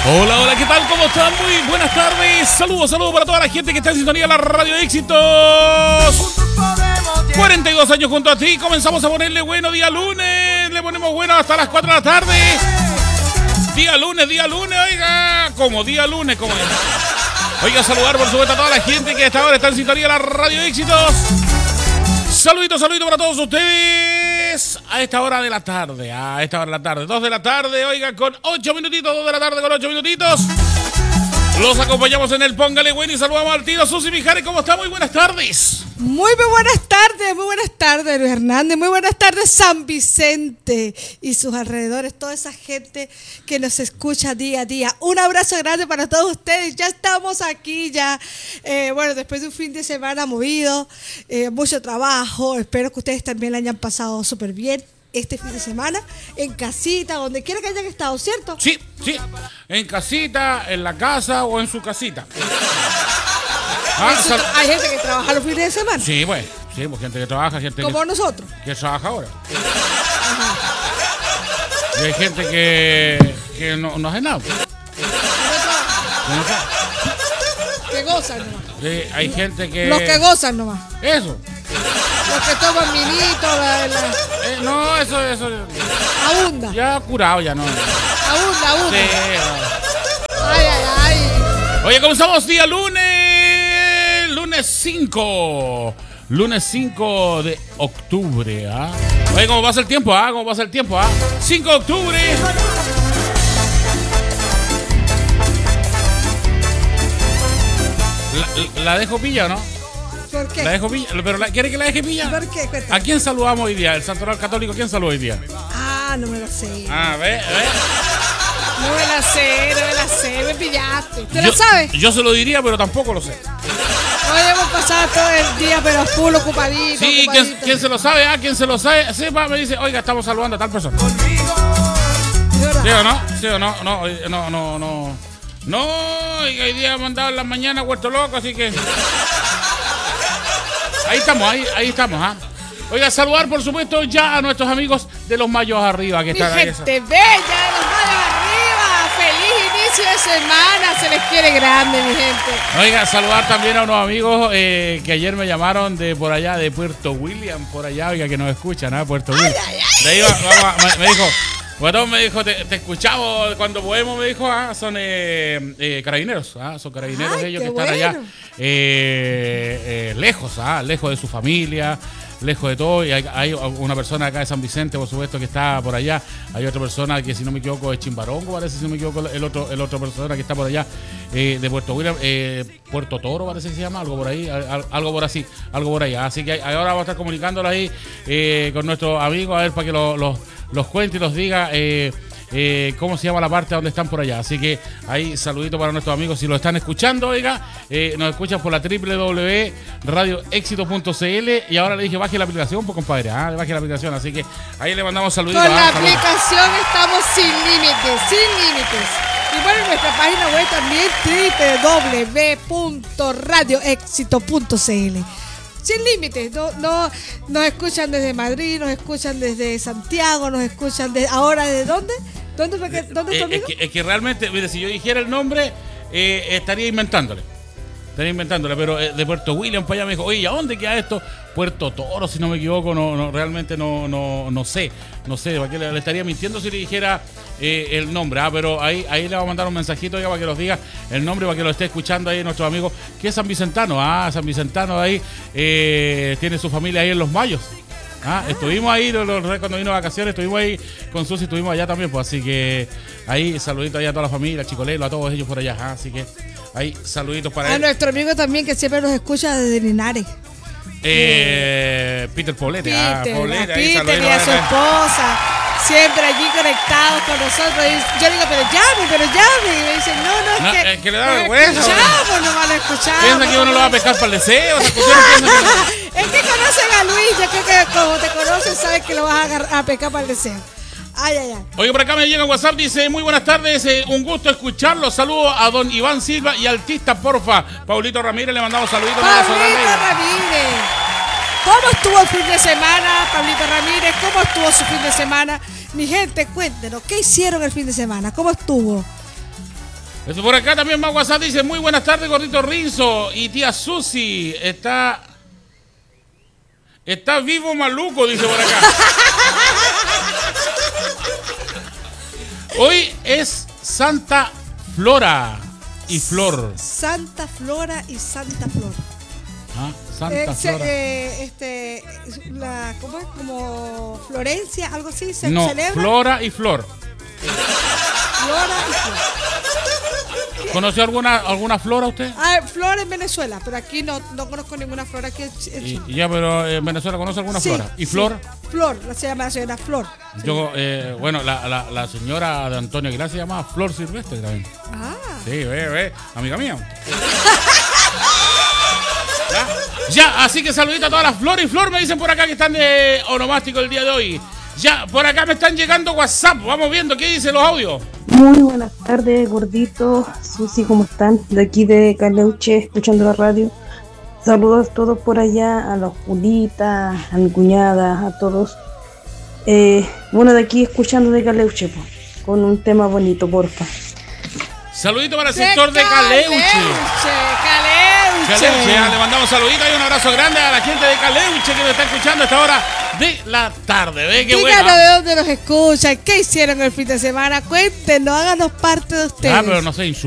Hola, hola, ¿qué tal? ¿Cómo están? Muy buenas tardes. Saludos para toda la gente que está en sintonía de la Radio Éxitos. 42 años junto a ti. Comenzamos a ponerle bueno día lunes. Le ponemos bueno hasta las 4 de la tarde. Día lunes, oiga. Como día lunes, como oiga, saludar por supuesto a toda la gente que hasta ahora está en sintonía de la Radio Éxitos. Saludito para todos ustedes a esta hora de la tarde, 2 de la tarde, oiga, con 8 minutitos, 2 de la tarde con 8 minutitos. Los acompañamos en el Póngale Bueno y saludamos al tiro Susi Mijares. ¿Cómo está? Muy buenas tardes. Muy buenas tardes, Luis Hernández. Muy buenas tardes, San Vicente y sus alrededores, toda esa gente que nos escucha día a día. Un abrazo grande para todos ustedes. Ya estamos aquí, después de un fin de semana movido, mucho trabajo. Espero que ustedes también la hayan pasado súper bien este fin de semana, en casita, donde quiera que hayan estado, ¿cierto? Sí, en casita, en la casa o en su casita. Hay gente que trabaja los fines de semana. Sí, pues gente que trabaja, gente como nosotros. Que trabaja ahora. Ajá. Y hay gente que no hace nada. Que gozan nomás. Sí, hay gente que... Los que gozan nomás. Eso. Los que toman vinito, no, eso. Abunda. Ya curado, ya no. Abunda. Sí. Ay. Oye, comenzamos día lunes 5 de octubre, ¿ah? Oye, ¿cómo pasa el tiempo, 5 de octubre. ¿La dejo pilla o no? ¿Por qué? La dejo pilla, pero ¿quiere que la deje pilla? ¿Por qué? Cuéntame. ¿A quién saludamos hoy día? ¿El Santoral Católico? ¿Quién saluda hoy día? No me lo sé. Ve. No me la sé, me pillaste. ¿Te lo sabes? Yo se lo diría, pero tampoco lo sé. Hoy hemos pasado todo el día, pero full ocupadito. Sí, ¿quién se lo sabe? ¿Quién se lo sabe? Sepa, me dice, oiga, estamos saludando a tal persona. ¿Sí o no? No, hoy día he mandado en las mañanas Huerto Loco, así que... Ahí estamos. Oiga, saludar por supuesto ya a nuestros amigos de los Mayos Arriba que están ahí. Gente bella de los Mayos Arriba. Feliz inicio de semana. Se les quiere grande, mi gente. Oiga, saludar también a unos amigos que ayer me llamaron de por allá, de Puerto William, por allá, oiga, que nos escuchan, Puerto William. De ahí me dijo... Guatón me dijo, te escuchamos cuando podemos, me dijo, son carabineros, son carabineros ellos que están allá lejos de su familia, lejos de todo, y hay una persona acá de San Vicente, por supuesto, que está por allá, hay otra persona que si no me equivoco es Chimbarongo, parece, si no me equivoco, el otro persona que está por allá, de Puerto William, Puerto Toro parece que se llama, algo por ahí, algo por allá, así que ahora vamos a estar comunicándolos ahí con nuestros amigos, a ver para que los cuente y los diga cómo se llama la parte donde están por allá. Así que ahí saludito para nuestros amigos. Si lo están escuchando, oiga, nos escuchan por la www.radioexito.cl. Y ahora le dije, baje la aplicación, pues compadre, baje la aplicación. Así que ahí le mandamos saluditos. Con la aplicación estamos sin límites. Y bueno, nuestra página web también, www.radioexito.cl. Sin límites, no nos escuchan desde Madrid, nos escuchan desde Santiago, nos escuchan ahora ¿desde dónde? ¿Dónde fue es que realmente, mire, si yo dijera el nombre, estaría inventándole, pero de Puerto William para allá me dijo, oye, ¿a dónde queda esto? Puerto Toro, si no me equivoco, realmente no sé, ¿para qué le estaría mintiendo si le dijera el nombre? Pero ahí le vamos a mandar un mensajito ya para que nos diga el nombre, para que lo esté escuchando ahí nuestros amigos, que es San Vicentano, San Vicentano ahí, tiene su familia ahí en Los Mayos. Estuvimos ahí, cuando vino de vacaciones, estuvimos ahí con Susi, estuvimos allá también, pues así que ahí saludito allá a toda la familia, a Chicolelo, a todos ellos por allá, así que ahí saluditos para él. A nuestro amigo también que siempre nos escucha desde Linares. Peter Poblete, Peter y a su esposa, siempre allí conectados con nosotros. Y yo digo, pero llame. Y me dicen, no, es que le da vergüenza. Lo escuchamos. Piensa que uno lo va a pescar para el deseo. Es que conocen a Luis, yo creo que como te conocen, sabes que lo vas a pescar para el deseo. Ay. Oye, por acá me llega en WhatsApp, dice, muy buenas tardes, un gusto escucharlo. Saludos a don Iván Silva y artista, porfa. Paulito Ramírez, le mandamos saluditos. Paulito Ramírez. ¿Cómo estuvo el fin de semana, Pablito Ramírez? ¿Cómo estuvo su fin de semana? Mi gente, cuéntenos, ¿qué hicieron el fin de semana? ¿Cómo estuvo? Por acá también más WhatsApp dice, muy buenas tardes, gordito Rinzo y tía Susi. Está vivo maluco, dice por acá. Hoy es Santa Flora y Flor. Santa Flora y Santa Flor. Ah, Santa Flora. ¿Cómo es? Como Florencia, algo así, se no, celebra. Flora y Flor. Flora y Flor. ¿Conoció alguna flora usted? Ah, flor en Venezuela, pero aquí no conozco ninguna flor aquí Ya, pero en Venezuela conoce alguna flora. ¿Y flor? Flor, se llama la señora Flor. Yo, bueno, la señora de Antonio Aguilar se llamaba Flor Silvestre también. Ah. Sí, ve, amiga mía. Ya, así que saludito a todas las Flor y Flor, me dicen por acá que están de onomástico el día de hoy. Ya, por acá me están llegando WhatsApp, vamos viendo qué dicen los audios. Muy buenas tardes, gordito, Susi, ¿cómo están? De aquí de Caleuche, escuchando la radio. Saludos a todos por allá, a la Julita, a mi cuñada, a todos. Bueno, de aquí escuchando de Caleuche, con un tema bonito, porfa. Saludito para el sector de Caleuche. Ya, le mandamos saluditos y un abrazo grande a la gente de Caleuche que me está escuchando a esta hora de la tarde. ¿Ve? Qué díganos bueno. de dónde nos escuchan, qué hicieron el fin de semana, cuéntenos, háganos parte de ustedes. Pero no sé,